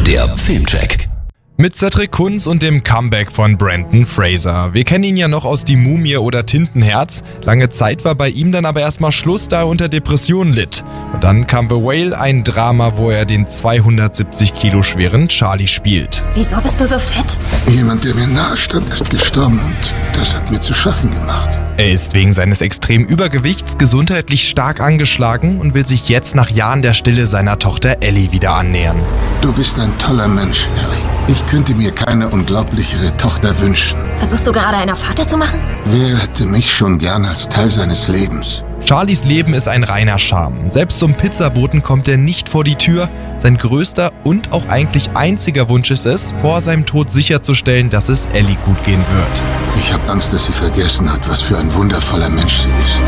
Der Filmcheck. Mit Cedric Kunz und dem Comeback von Brendan Fraser. Wir kennen ihn ja noch aus Die Mumie oder Tintenherz. Lange Zeit war bei ihm dann aber erstmal Schluss, da er unter Depressionen litt. Und dann kam The Whale, ein Drama, wo er den 270 Kilo schweren Charlie spielt. Wieso bist du so fett? Jemand, der mir nahe stand, ist gestorben und das hat mir zu schaffen gemacht. Er ist wegen seines extremen Übergewichts gesundheitlich stark angeschlagen und will sich jetzt nach Jahren der Stille seiner Tochter Ellie wieder annähern. Du bist ein toller Mensch, Ellie. Ich könnte mir keine unglaublichere Tochter wünschen. Versuchst du gerade einer Vater zu machen? Wer hätte mich schon gern als Teil seines Lebens? Charlies Leben ist ein reiner Charme. Selbst zum Pizzaboten kommt er nicht vor die Tür. Sein größter und auch eigentlich einziger Wunsch ist es, vor seinem Tod sicherzustellen, dass es Ellie gut gehen wird. Ich habe Angst, dass sie vergessen hat, was für ein wundervoller Mensch sie ist.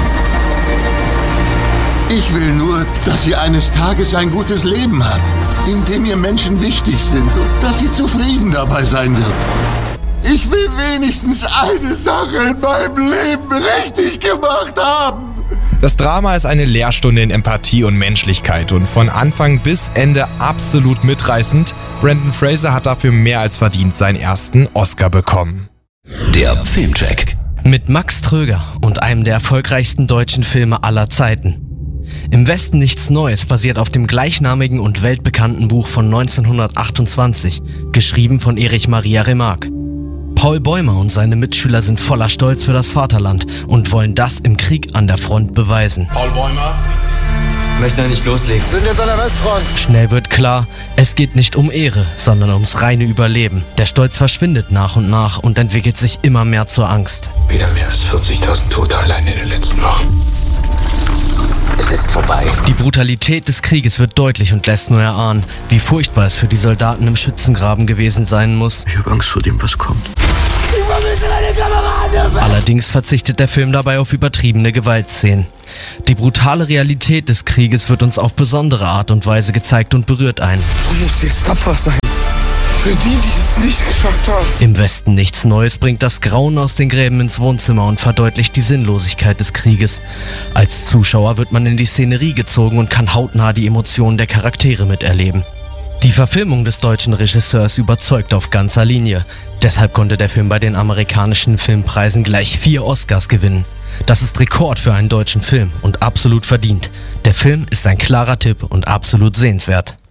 Ich will nur, dass sie eines Tages ein gutes Leben hat, in dem ihr Menschen wichtig sind und dass sie zufrieden dabei sein wird. Ich will wenigstens eine Sache in meinem Leben richtig gemacht haben. Das Drama ist eine Lehrstunde in Empathie und Menschlichkeit und von Anfang bis Ende absolut mitreißend. Brendan Fraser hat dafür mehr als verdient seinen ersten Oscar bekommen. Der Filmcheck. Mit Max Tröger und einem der erfolgreichsten deutschen Filme aller Zeiten. Im Westen nichts Neues basiert auf dem gleichnamigen und weltbekannten Buch von 1928, geschrieben von Erich Maria Remarque. Paul Bäumer und seine Mitschüler sind voller Stolz für das Vaterland und wollen das im Krieg an der Front beweisen. Paul Bäumer? Möchten wir nicht loslegen. Sind jetzt an der Westfront. Schnell wird klar, es geht nicht um Ehre, sondern ums reine Überleben. Der Stolz verschwindet nach und nach und entwickelt sich immer mehr zur Angst. Wieder mehr als 40.000 Tote allein in den letzten Wochen. Es ist vorbei. Die Brutalität des Krieges wird deutlich und lässt nur erahnen, wie furchtbar es für die Soldaten im Schützengraben gewesen sein muss. Ich habe Angst vor dem, was kommt. Allerdings verzichtet der Film dabei auf übertriebene Gewaltszenen. Die brutale Realität des Krieges wird uns auf besondere Art und Weise gezeigt und berührt einen. Du musst jetzt tapfer sein. Für die, die es nicht geschafft haben. Im Westen nichts Neues bringt das Grauen aus den Gräben ins Wohnzimmer und verdeutlicht die Sinnlosigkeit des Krieges. Als Zuschauer wird man in die Szenerie gezogen und kann hautnah die Emotionen der Charaktere miterleben. Die Verfilmung des deutschen Regisseurs überzeugt auf ganzer Linie. Deshalb konnte der Film bei den amerikanischen Filmpreisen gleich 4 Oscars gewinnen. Das ist Rekord für einen deutschen Film und absolut verdient. Der Film ist ein klarer Tipp und absolut sehenswert.